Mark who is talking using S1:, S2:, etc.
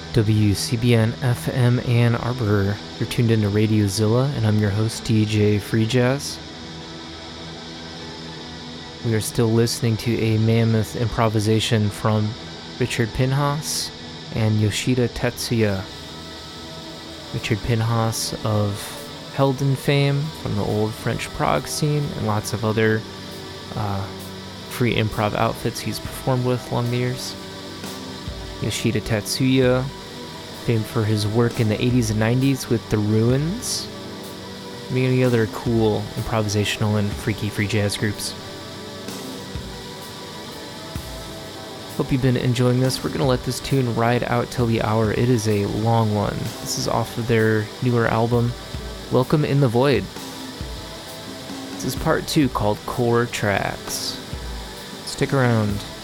S1: WCBN FM Ann Arbor. You're tuned into Radio Zilla, and I'm your host, DJ Free Jazz. We are still listening to a mammoth improvisation from Richard Pinhas and Yoshida Tetsuya. Richard Pinhas of Helden fame from the old French Prague scene and lots of other free improv outfits he's performed with along the years. Yoshida Tetsuya, famed for his work in the 80s and 90s with The Ruins, and many other cool improvisational and freaky free jazz groups. Hope you've been enjoying this. We're going to let this tune ride out till the hour. It is a long one. This is off of their newer album, Welcome in the Void. This is part 2 called Core Tracks. Stick around.